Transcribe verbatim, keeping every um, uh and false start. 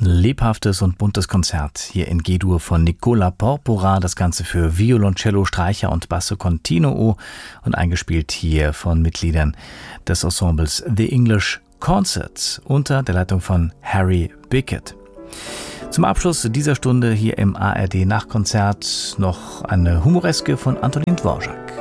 lebhaftes und buntes Konzert hier in G-Dur von Nicola Porpora, das Ganze für Violoncello, Streicher und Basso Continuo und eingespielt hier von Mitgliedern des Ensembles The English Concerts unter der Leitung von Harry Bickett. Zum Abschluss dieser Stunde hier im A R D Nachkonzert noch eine Humoreske von Antonin Dvorak.